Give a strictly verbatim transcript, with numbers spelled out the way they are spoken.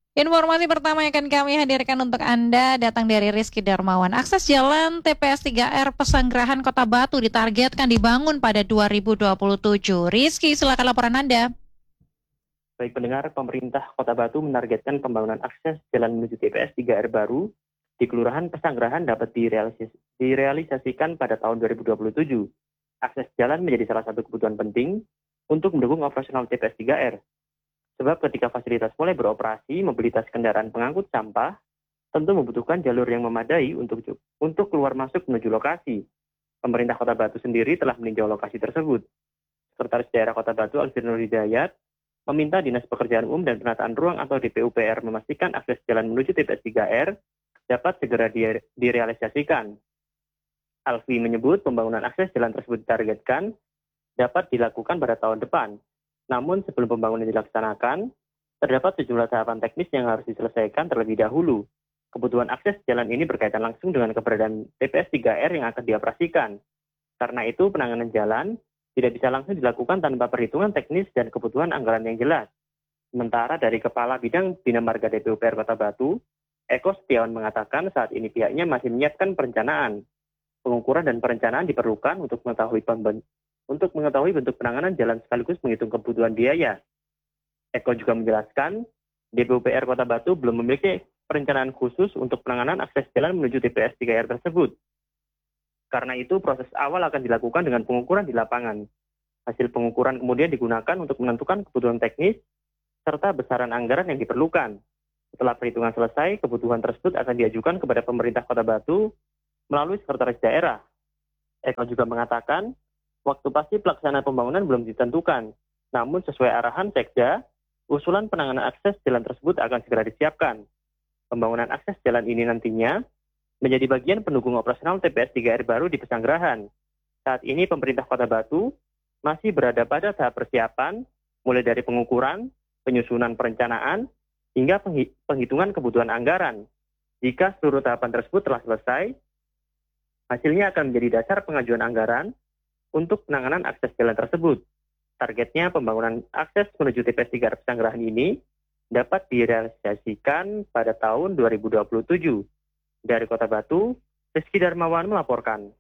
Informasi pertama yang akan kami hadirkan untuk Anda datang dari Rizky Darmawan. Akses jalan T P S tiga R Pesanggerahan Kota Batu ditargetkan dibangun pada dua ribu dua puluh tujuh. Rizky, silakan laporan Anda. Baik pendengar, pemerintah Kota Batu menargetkan pembangunan akses jalan menuju T P S tiga R baru di Kelurahan Pesanggerahan dapat direalis- direalisasikan pada tahun dua ribu dua puluh tujuh. Akses jalan menjadi salah satu kebutuhan penting untuk mendukung operasional T P S tiga R. Sebab ketika fasilitas mulai beroperasi, mobilitas kendaraan pengangkut sampah tentu membutuhkan jalur yang memadai untuk untuk keluar masuk menuju lokasi. Pemerintah Kota Batu sendiri telah meninjau lokasi tersebut. Sekretaris Daerah Kota Batu Alfir Nur Hidayat meminta Dinas Pekerjaan Umum dan Penataan Ruang atau D P U P R memastikan akses jalan menuju T P S tiga R dapat segera dire- direalisasikan. Alfi menyebut pembangunan akses jalan tersebut ditargetkan dapat dilakukan pada tahun depan. Namun sebelum pembangunan dilaksanakan, terdapat sejumlah tahapan teknis yang harus diselesaikan terlebih dahulu. Kebutuhan akses jalan ini berkaitan langsung dengan keberadaan T P S tiga R yang akan dioperasikan. Karena itu penanganan jalan tidak bisa langsung dilakukan tanpa perhitungan teknis dan kebutuhan anggaran yang jelas. Sementara dari Kepala Bidang Bina Marga D P U P R Kota Batu, Eko Setiawan mengatakan saat ini pihaknya masih menyiapkan perencanaan. Pengukuran dan perencanaan diperlukan untuk mengetahui pemben- untuk mengetahui bentuk penanganan jalan sekaligus menghitung kebutuhan biaya. Eko juga menjelaskan, D P U P R Kota Batu belum memiliki perencanaan khusus untuk penanganan akses jalan menuju T P S tiga R tersebut. Karena itu, proses awal akan dilakukan dengan pengukuran di lapangan. Hasil pengukuran kemudian digunakan untuk menentukan kebutuhan teknis serta besaran anggaran yang diperlukan. Setelah perhitungan selesai, kebutuhan tersebut akan diajukan kepada pemerintah Kota Batu melalui sekretaris daerah. Eko juga mengatakan, waktu pasti pelaksanaan pembangunan belum ditentukan. Namun sesuai arahan Sekda, usulan penanganan akses jalan tersebut akan segera disiapkan. Pembangunan akses jalan ini nantinya menjadi bagian pendukung operasional T P S tiga R baru di Pesanggerahan. Saat ini pemerintah Kota Batu masih berada pada tahap persiapan, mulai dari pengukuran, penyusunan perencanaan, hingga penghitungan kebutuhan anggaran. Jika seluruh tahapan tersebut telah selesai, hasilnya akan menjadi dasar pengajuan anggaran untuk penanganan akses jalan tersebut. Targetnya pembangunan akses menuju T P S tiga R Pesanggerahan ini dapat direalisasikan pada tahun dua ribu dua puluh tujuh. Dari Kota Batu, Rizky Darmawan melaporkan.